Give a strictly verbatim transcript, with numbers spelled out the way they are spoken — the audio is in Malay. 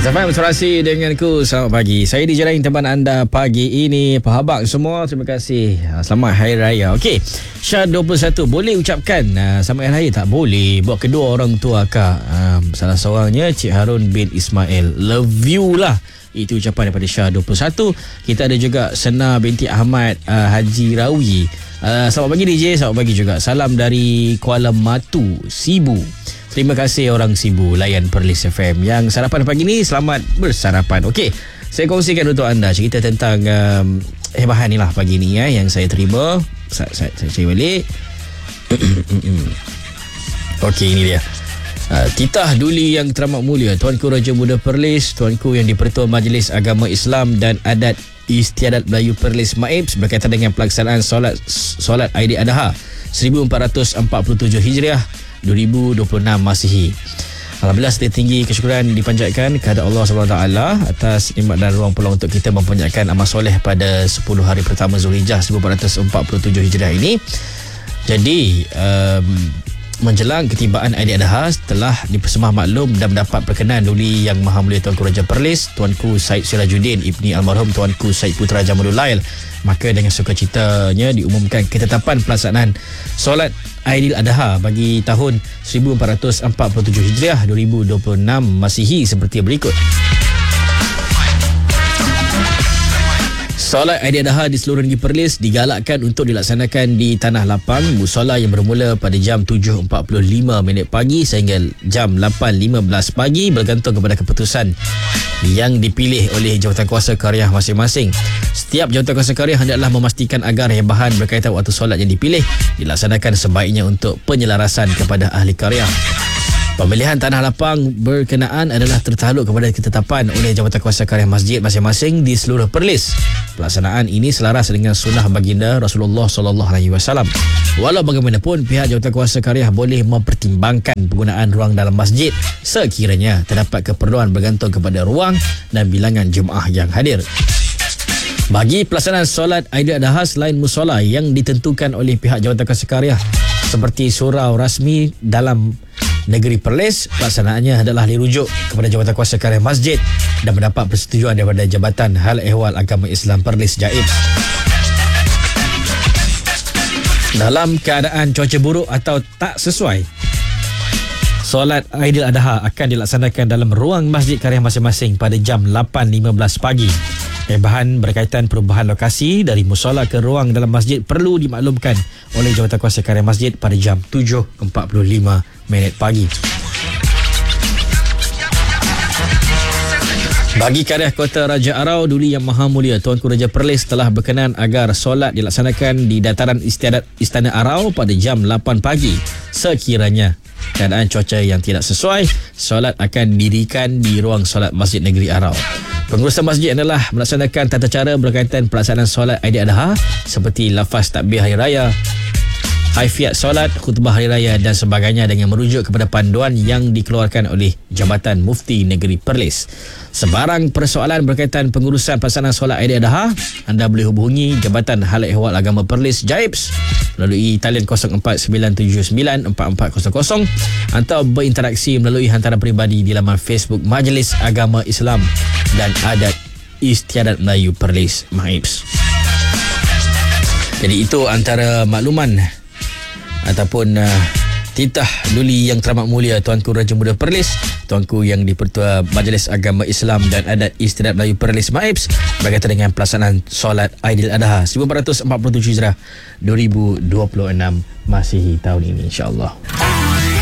Azafan berserasi denganku. Selamat pagi. Saya D J Lain teman anda pagi ini. Apa khabar semua? Terima kasih. Selamat Hari Raya. Okey. Syah dua puluh satu. Boleh ucapkan uh, selamat Hari Raya? Tak boleh. Buat kedua orang tua akak. Uh, salah seorangnya Cik Harun bin Ismail. Love you lah. Itu ucapan daripada Syah dua puluh satu. Kita ada juga Sena binti Ahmad uh, Haji Rawi. Uh, selamat pagi D J. Selamat pagi juga. Salam dari Kuala Matu, Sibu. Terima kasih orang Sibu layan Perlis F M. Yang sarapan pagi ni, selamat bersarapan. Okey, saya kongsikan untuk anda cerita tentang um, hebahan ni lah pagi ni eh, yang saya terima. Saya, saya, saya cari balik. Okey, ini dia. Uh, titah duli yang teramat mulia Tuanku Raja Muda Perlis, Tuanku yang di-Pertua Majlis Agama Islam dan Adat Istiadat Melayu Perlis Maibs berkaitan dengan pelaksanaan solat solat Aidil-Adha seribu empat ratus empat puluh tujuh Hijriah dua ribu dua puluh enam Masihi. Alhamdulillah, setinggi kesyukuran dipanjatkan kepada Allah subhanahu wa taala atas nikmat dan ruang peluang untuk kita mempanjatkan amal soleh pada sepuluh hari pertama Zulhijjah seribu empat ratus empat puluh tujuh Hijriah ini. Jadi um, menjelang ketibaan Aidil-Adha, telah dipersemah maklum dan mendapat perkenan Duli Yang Maha Mulia Tuanku Raja Perlis, Tuanku Said Sirajuddin ibni almarhum Tuanku Said Putra Jamalul Lail. Maka dengan sukacitanya diumumkan ketetapan pelaksanaan solat Aidil-Adha bagi tahun seribu empat ratus empat puluh tujuh Hijriah dua ribu dua puluh enam Masihi seperti berikut. Solat Aidil-Adha di seluruh negeri Perlis digalakkan untuk dilaksanakan di Tanah Lapang, musola yang bermula pada jam tujuh empat puluh lima minit pagi sehingga jam lapan lima belas pagi bergantung kepada keputusan yang dipilih oleh Jawatankuasa Karya masing-masing. Setiap Jawatankuasa Karya hendaklah memastikan agar hebahan berkaitan waktu solat yang dipilih dilaksanakan sebaiknya untuk penyelarasan kepada ahli karya. Pemilihan Tanah Lapang berkenaan adalah tertakluk kepada ketetapan oleh Jawatankuasa Karya masjid masing-masing di seluruh Perlis. Pelaksanaan ini selaras dengan sunnah baginda Rasulullah sallallahu alaihi wasallam. Walau bagaimanapun, pihak Jawatankuasa Karya boleh mempertimbangkan penggunaan ruang dalam masjid sekiranya terdapat keperluan bergantung kepada ruang dan bilangan jemaah yang hadir. Bagi pelaksanaan solat Aidil-Adha selain musola yang ditentukan oleh pihak Jawatankuasa Karya seperti surau rasmi dalam negeri Perlis, pelaksanaannya adalah dirujuk kepada Jawatankuasa Karya Masjid dan mendapat persetujuan daripada Jabatan Hal Ehwal Agama Islam Perlis Jaibs. Dalam keadaan cuaca buruk atau tak sesuai, solat Aidil-Adha akan dilaksanakan dalam ruang masjid karya masing-masing pada jam lapan lima belas pagi. Hebahan berkaitan perubahan lokasi dari musola ke ruang dalam masjid perlu dimaklumkan oleh Jawatankuasa Karya Masjid pada jam tujuh empat puluh lima minit pagi. Bagi Karya Kota Raja Arau, Duli Yang Maha Mulia Tuanku Raja Perlis telah berkenan agar solat dilaksanakan di dataran istiadat Istana Arau pada jam lapan pagi. Sekiranya keadaan cuaca yang tidak sesuai, solat akan didirikan di ruang solat Masjid Negeri Arau. Pengurusan masjid adalah melaksanakan tata cara berkaitan pelaksanaan solat Aidil-Adha seperti lafaz takbir hari raya, haifiat solat, khutbah hari raya dan sebagainya dengan merujuk kepada panduan yang dikeluarkan oleh Jabatan Mufti Negeri Perlis. Sebarang persoalan berkaitan pengurusan pelaksanaan solat Aidil-Adha, anda boleh hubungi Jabatan Hal Ehwal Agama Perlis Jaibs melalui talian kosong empat sembilan tujuh sembilan empat empat kosong kosong atau berinteraksi melalui hantaran peribadi di laman Facebook Majlis Agama Islam dan Adat Istiadat Melayu Perlis Maibs. Jadi itu antara makluman ataupun uh, titah Duli Yang Teramat Mulia Tuanku Raja Muda Perlis, Tuanku yang di-Pertua Majlis Agama Islam dan Adat Istiadat Melayu Perlis Maibs berkaitan dengan pelaksanaan solat Aidil-Adha seribu empat ratus empat puluh tujuh Hijrah dua ribu dua puluh enam Masihi tahun ini, insya-Allah.